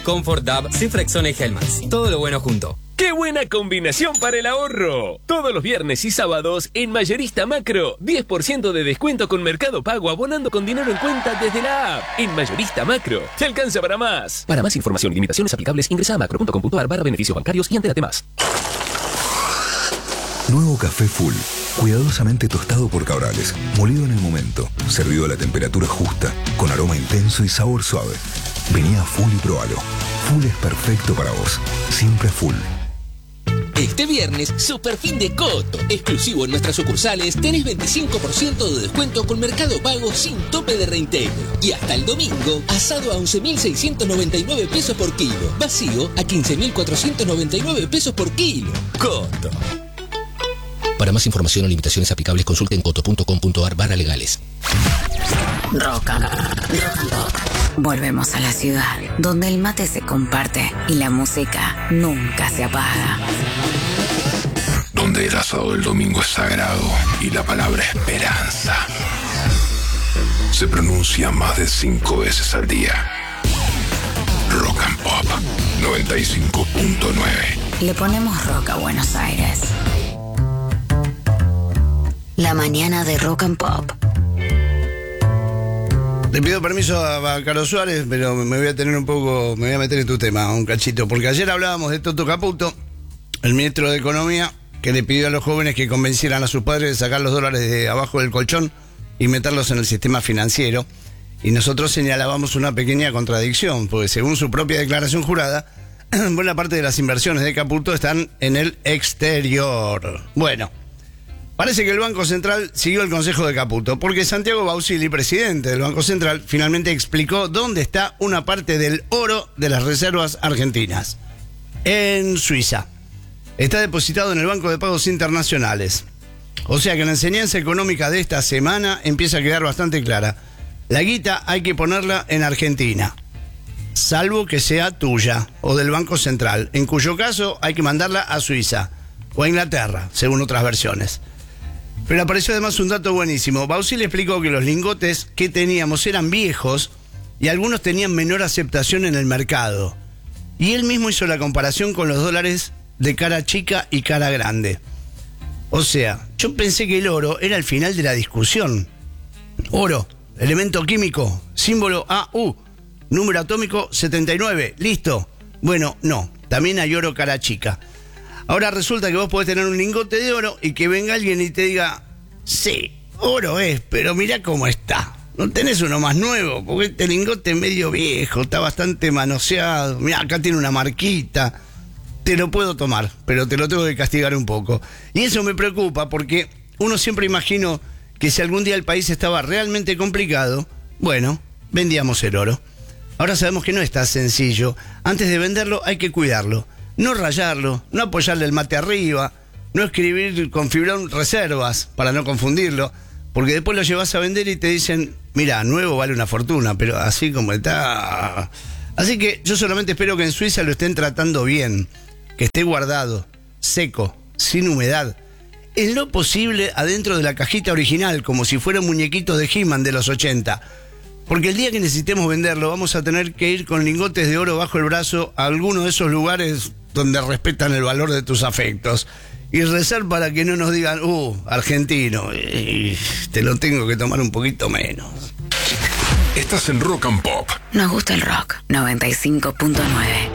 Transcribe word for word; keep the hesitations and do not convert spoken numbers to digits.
Comfort D A B, Cifrexona y Hellmann's. Todo lo bueno junto. ¡Qué buena combinación para el ahorro! Todos los viernes y sábados en Mayorista Macro, diez por ciento de descuento con Mercado Pago abonando con dinero en cuenta desde la app. En Mayorista Macro, te alcanza para más. Para más información y limitaciones aplicables, ingresa a macro punto com punto a r barra beneficios bancarios y entérate más. Nuevo café Full, cuidadosamente tostado por Cabrales, molido en el momento, servido a la temperatura justa, con aroma intenso y sabor suave. Vení a Full y probalo. Full es perfecto para vos, siempre Full. Este viernes, super fin de Coto. Exclusivo en nuestras sucursales, tenés veinticinco por ciento de descuento con Mercado Pago sin tope de reintegro. Y hasta el domingo, asado a once mil seiscientos noventa y nueve pesos por kilo. Vacío a quince mil cuatrocientos noventa y nueve pesos por kilo. Coto. Para más información o limitaciones aplicables, consulte en coto punto com punto a r barra legales. Rock and, rock and Pop. Volvemos a la ciudad, donde el mate se comparte y la música nunca se apaga. Donde el asado del domingo es sagrado y la palabra esperanza se pronuncia más de cinco veces al día. Rock and Pop noventa y cinco punto nueve. Le ponemos rock a Buenos Aires. La mañana de Rock and Pop. Le pido permiso a, a Carlos Suárez, pero me voy a tener un poco, me voy a meter en tu tema, un cachito, porque ayer hablábamos de Toto Caputo, el ministro de Economía, que le pidió a los jóvenes que convencieran a sus padres de sacar los dólares de abajo del colchón y meterlos en el sistema financiero. Y nosotros señalábamos una pequeña contradicción, porque según su propia declaración jurada, buena parte de las inversiones de Caputo están en el exterior. Bueno, parece que el Banco Central siguió el consejo de Caputo, porque Santiago Bausili, presidente del Banco Central, finalmente explicó dónde está una parte del oro de las reservas argentinas. En Suiza. Está depositado en el Banco de Pagos Internacionales. O sea que la enseñanza económica de esta semana empieza a quedar bastante clara. La guita hay que ponerla en Argentina, salvo que sea tuya o del Banco Central, en cuyo caso hay que mandarla a Suiza o a Inglaterra, según otras versiones. Pero apareció además un dato buenísimo. Bausili explicó que los lingotes que teníamos eran viejos y algunos tenían menor aceptación en el mercado. Y él mismo hizo la comparación con los dólares de cara chica y cara grande. O sea, yo pensé que el oro era el final de la discusión. Oro, elemento químico, símbolo A U, número atómico setenta y nueve, listo. Bueno, no, también hay oro cara chica. Ahora resulta que vos podés tener un lingote de oro y que venga alguien y te diga, sí, oro es, pero mirá cómo está. No tenés uno más nuevo, porque este lingote es medio viejo, está bastante manoseado. Mirá, acá tiene una marquita. Te lo puedo tomar, pero te lo tengo que castigar un poco. Y eso me preocupa porque uno siempre imaginó que si algún día el país estaba realmente complicado, bueno, vendíamos el oro. Ahora sabemos que no es tan sencillo. Antes de venderlo hay que cuidarlo. No rayarlo, no apoyarle el mate arriba, no escribir con fibrón reservas para no confundirlo, porque después lo llevas a vender y te dicen, mira, nuevo vale una fortuna, pero así como está... Así que yo solamente espero que en Suiza lo estén tratando bien, que esté guardado, seco, sin humedad, en lo posible adentro de la cajita original, como si fuera un muñequito de He-Man de los ochenta. Porque el día que necesitemos venderlo vamos a tener que ir con lingotes de oro bajo el brazo a alguno de esos lugares donde respetan el valor de tus afectos y rezar para que no nos digan, uh, argentino, y te lo tengo que tomar un poquito menos. Estás en Rock and Pop. Nos gusta el rock, noventa y cinco punto nueve.